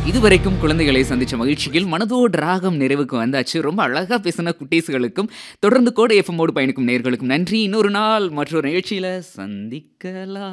இதுவரைக்கும் குழந்தைகளை சந்திச்ச மகிழ்ச்சியில் மனதோடு ராகம் நிறைவுக்கு வந்தாச்சு. ரொம்ப அழகா பேசின குட்டீஸ்களுக்கும், தொடர்ந்து கோடை எஃப்எம்மோடு பயணிக்கும் நேயர்களுக்கும் நன்றி. இன்னொரு நாள் மற்றொரு நிகழ்ச்சியில சந்திக்கலாம்.